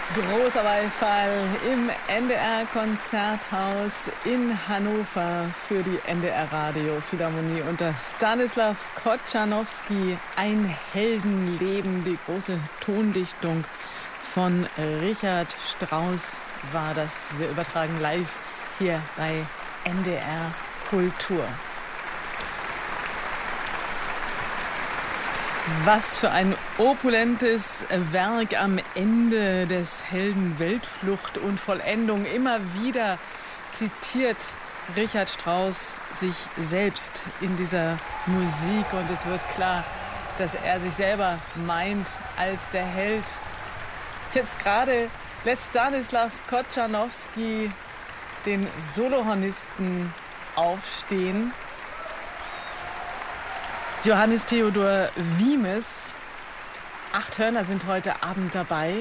Großer Beifall im NDR-Konzerthaus in Hannover für die NDR-Radio-Philharmonie unter Stanislaw Kotschanowski. Ein Heldenleben, die große Tondichtung von Richard Strauss war das. Wir übertragen live hier bei NDR Kultur. Was für ein opulentes Werk am Ende des Helden Weltflucht und Vollendung. Immer wieder zitiert Richard Strauss sich selbst in dieser Musik und es wird klar, dass er sich selber meint als der Held. Jetzt gerade lässt Stanislaw Kotschanowski den Solohornisten aufstehen. Johannes Theodor Wiemes. 8 Hörner sind heute Abend dabei.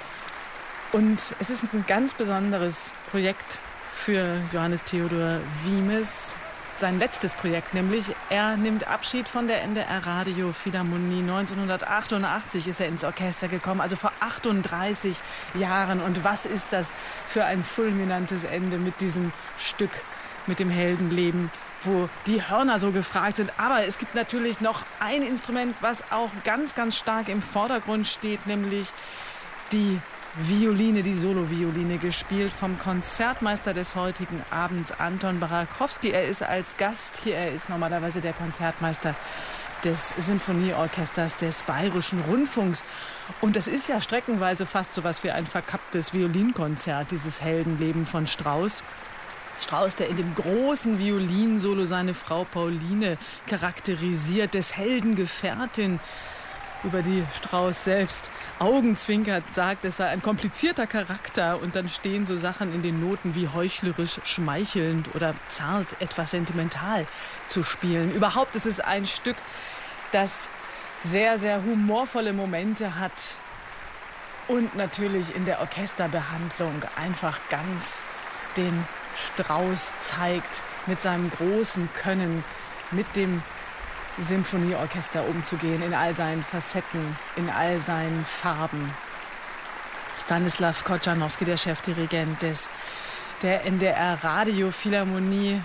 Und es ist ein ganz besonderes Projekt für Johannes Theodor Wiemes. Sein letztes Projekt nämlich. Er nimmt Abschied von der NDR Radio Philharmonie. 1988 ist er ins Orchester gekommen, also vor 38 Jahren. Und was ist das für ein fulminantes Ende mit diesem Stück, mit dem Heldenleben, wo die Hörner so gefragt sind. Aber es gibt natürlich noch ein Instrument, was auch ganz, ganz stark im Vordergrund steht, nämlich die Violine, die Solovioline, gespielt vom Konzertmeister des heutigen Abends, Anton Barakowski. Er ist als Gast hier, er ist normalerweise der Konzertmeister des Sinfonieorchesters des Bayerischen Rundfunks. Und das ist ja streckenweise fast so was wie ein verkapptes Violinkonzert, dieses Heldenleben von Strauss. Strauss, der in dem großen Violinsolo seine Frau Pauline charakterisiert, des Helden Gefährtin, über die Strauss selbst augenzwinkert, sagt, es sei ein komplizierter Charakter. Und dann stehen so Sachen in den Noten wie heuchlerisch, schmeichelnd oder zart, etwas sentimental zu spielen. Überhaupt ist es ein Stück, das sehr, sehr humorvolle Momente hat und natürlich in der Orchesterbehandlung einfach ganz den Strauss zeigt, mit seinem großen Können, mit dem Symphonieorchester umzugehen, in all seinen Facetten, in all seinen Farben. Stanislaw Kotschanowski, der Chefdirigent der NDR Radio Philharmonie.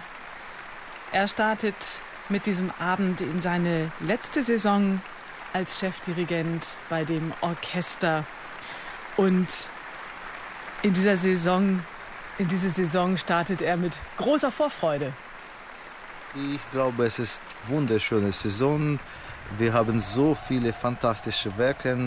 Er startet mit diesem Abend in seine letzte Saison als Chefdirigent bei dem Orchester. Und in diese Saison startet er mit großer Vorfreude. Ich glaube, es ist eine wunderschöne Saison. Wir haben so viele fantastische Werke,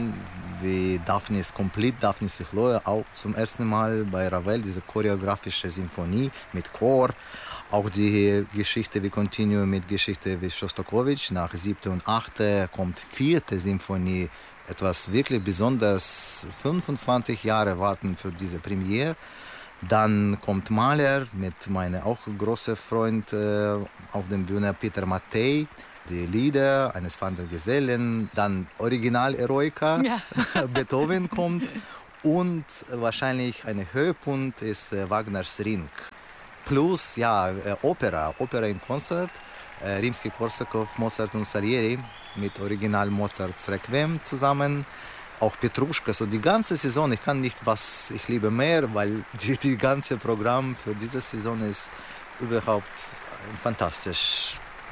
wie Daphnis Complete, Daphnis Chloe, auch zum ersten Mal bei Ravel, diese choreografische Symphonie mit Chor. Auch die Geschichte wie Continue mit Geschichte wie Schostakowitsch. Nach 7. und 8. kommt 4. Symphonie. Etwas wirklich Besonderes. 25 Jahre warten für diese Premiere. Dann kommt Mahler mit meinem auch großen Freund auf der Bühne, Peter Mattei, die Lieder eines Wandergesellen, dann Original Eroica, ja. Beethoven kommt und wahrscheinlich ein Höhepunkt ist Wagners Ring. Plus ja, Opera in Konzert, Rimsky-Korsakow, Mozart und Salieri mit Original Mozarts Requiem zusammen. Auch Petruschka, so die ganze Saison, ich kann nicht, was ich liebe mehr, weil die ganze Programm für diese Saison ist überhaupt fantastisch.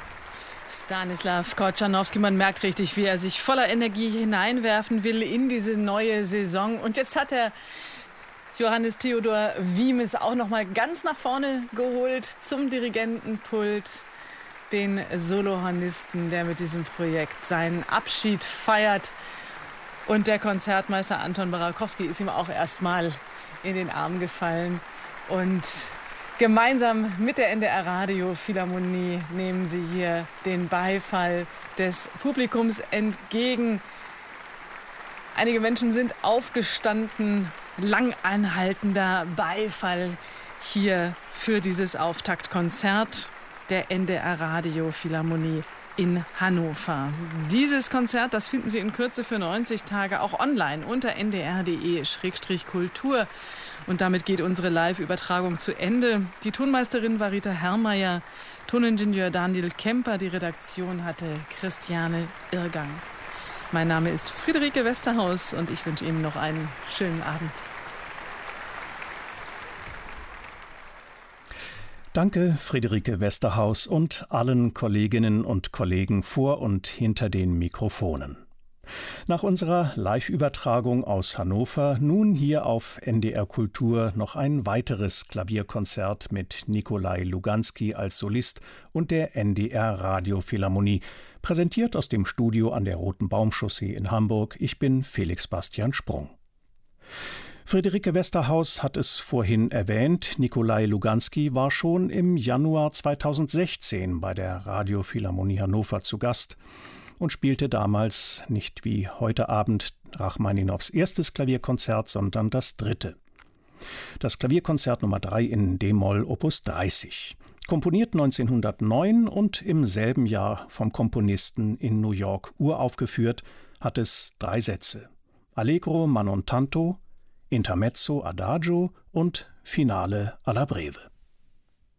Stanislaw Kotschanowski, man merkt richtig, wie er sich voller Energie hineinwerfen will in diese neue Saison. Und jetzt hat er Johannes Theodor Wiemes auch noch mal ganz nach vorne geholt zum Dirigentenpult. Den Solohornisten, der mit diesem Projekt seinen Abschied feiert. Und der Konzertmeister Anton Barakowski ist ihm auch erstmal in den Arm gefallen. Und gemeinsam mit der NDR Radio Philharmonie nehmen sie hier den Beifall des Publikums entgegen. Einige Menschen sind aufgestanden, lang anhaltender Beifall hier für dieses Auftaktkonzert der NDR Radio Philharmonie in Hannover. Dieses Konzert, das finden Sie in Kürze für 90 Tage auch online unter ndr.de/kultur. Und damit geht unsere Live-Übertragung zu Ende. Die Tonmeisterin war Rita Herrmeier, Toningenieur Daniel Kemper, die Redaktion hatte Christiane Irrgang. Mein Name ist Friederike Westerhaus und ich wünsche Ihnen noch einen schönen Abend. Danke, Friederike Westerhaus und allen Kolleginnen und Kollegen vor und hinter den Mikrofonen. Nach unserer Live-Übertragung aus Hannover nun hier auf NDR Kultur noch ein weiteres Klavierkonzert mit Nikolai Luganski als Solist und der NDR Radiophilharmonie, präsentiert aus dem Studio an der Roten Baumchaussee in Hamburg. Ich bin Felix Bastian Sprung. Friederike Westerhaus hat es vorhin erwähnt, Nikolai Luganski war schon im Januar 2016 bei der Radiophilharmonie Hannover zu Gast und spielte damals nicht wie heute Abend Rachmaninows erstes Klavierkonzert, sondern das dritte. Das Klavierkonzert Nummer 3 in d-Moll Opus 30. Komponiert 1909 und im selben Jahr vom Komponisten in New York uraufgeführt, hat es 3 Sätze. Allegro man non tanto, Intermezzo Adagio und Finale alla breve.